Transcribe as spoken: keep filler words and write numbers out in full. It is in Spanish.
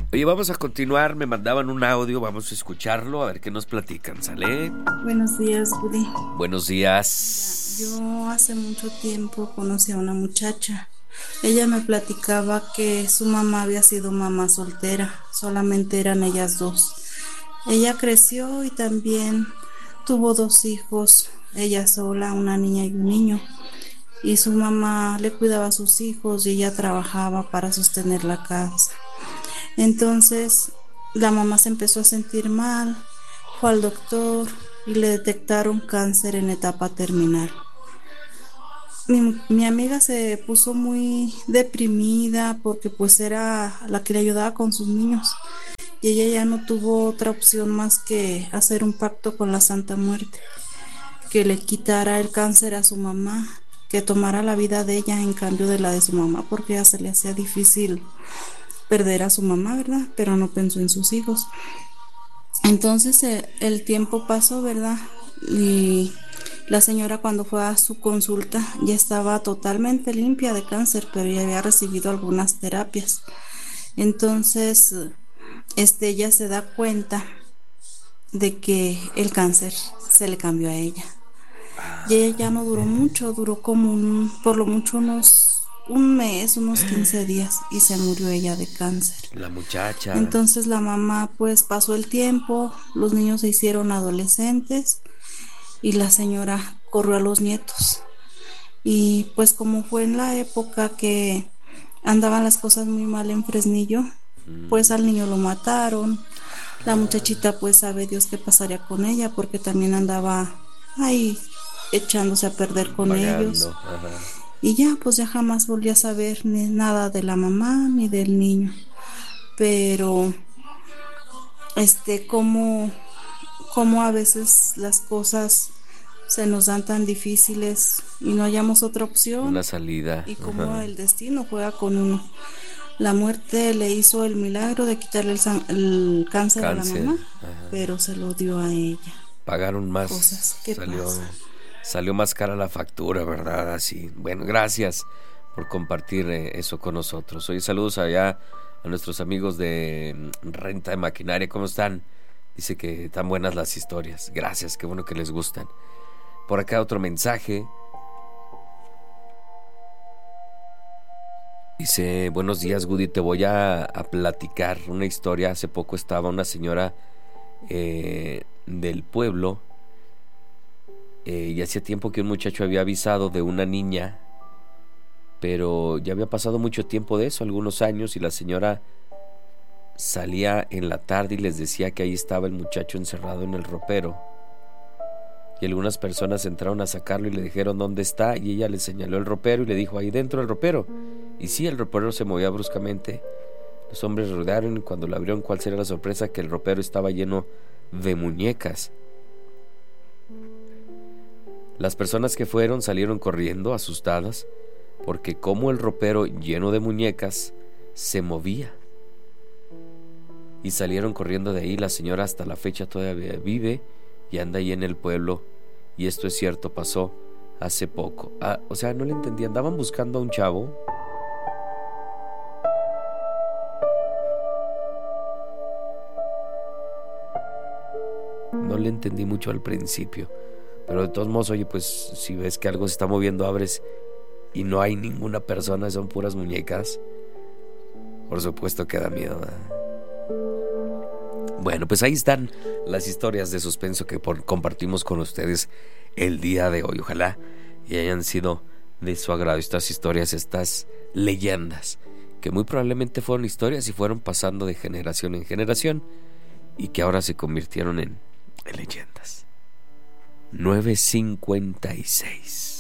Oye, vamos a continuar, me mandaban un audio, vamos a escucharlo, a ver qué nos platican, ¿sale? Buenos días, Woody. Buenos días. Mira, yo hace mucho tiempo conocí a una muchacha. Ella me platicaba que su mamá había sido mamá soltera, solamente eran ellas dos. Ella creció y también tuvo dos hijos, ella sola, una niña y un niño. Y su mamá le cuidaba a sus hijos y ella trabajaba para sostener la casa. Entonces, la mamá se empezó a sentir mal, fue al doctor y le detectaron cáncer en etapa terminal. Mi, mi amiga se puso muy deprimida porque pues era la que le ayudaba con sus niños y ella ya no tuvo otra opción más que hacer un pacto con la Santa Muerte, que le quitara el cáncer a su mamá, que tomara la vida de ella en cambio de la de su mamá porque ya se le hacía difícil perder a su mamá, ¿verdad? Pero no pensó en sus hijos. Entonces eh, el tiempo pasó, ¿verdad? Y la señora cuando fue a su consulta ya estaba totalmente limpia de cáncer, pero ya había recibido algunas terapias. Entonces, este, ella se da cuenta de que el cáncer se le cambió a ella. Y ella ya no duró mucho, duró como un, por lo mucho unos un mes, unos quince días y se murió ella de cáncer. La muchacha. Entonces la mamá pues pasó el tiempo, los niños se hicieron adolescentes y la señora corrió a los nietos. Y pues como fue en la época que andaban las cosas muy mal en Fresnillo, pues al niño lo mataron. La muchachita pues sabe Dios qué pasaría con ella porque también andaba ahí echándose a perder con ellos. Vagando, ajá. Y ya pues ya jamás volví a saber ni nada de la mamá ni del niño. Pero este como como a veces las cosas se nos dan tan difíciles y no hallamos otra opción Una salida. y como Ajá. el destino juega con uno. La muerte le hizo el milagro de quitarle el, san- el cáncer a la Cáncer. mamá, Ajá. pero se lo dio a ella. Pagaron más. Cosas que Salió, pasan. salió más cara la factura, ¿verdad? Así. Bueno, gracias por compartir eh, eso con nosotros. Oye, saludos allá a nuestros amigos de mm, Renta de Maquinaria. ¿Cómo están? Dice que están buenas las historias. Gracias, qué bueno que les gustan. Por acá otro mensaje. Dice, buenos días, Woody, te voy a, a platicar una historia. Hace poco estaba una señora eh, del pueblo eh, y hacía tiempo que un muchacho había avisado de una niña, pero ya había pasado mucho tiempo de eso, algunos años, y la señora salía en la tarde y les decía que ahí estaba el muchacho encerrado en el ropero. Y algunas personas entraron a sacarlo y le dijeron dónde está, y ella le señaló el ropero y le dijo, ahí dentro del ropero. Y sí, el ropero se movía bruscamente. Los hombres rodearon y cuando lo abrieron, ¿cuál sería la sorpresa? Que el ropero estaba lleno de muñecas. Las personas que fueron salieron corriendo, asustadas, porque como el ropero lleno de muñecas se movía. Y salieron corriendo de ahí. La señora hasta la fecha todavía vive y anda ahí en el pueblo. Y esto es cierto, pasó hace poco. Ah, o sea, no le entendí. Andaban buscando a un chavo. No le entendí mucho al principio. Pero de todos modos, oye, pues si ves que algo se está moviendo, abres y no hay ninguna persona, son puras muñecas. Por supuesto que da miedo, ¿verdad? Bueno, pues ahí están las historias de suspenso que por, compartimos con ustedes el día de hoy. Ojalá y hayan sido de su agrado estas historias, estas leyendas, que muy probablemente fueron historias y fueron pasando de generación en generación y que ahora se convirtieron en, en leyendas. nueve cincuenta y seis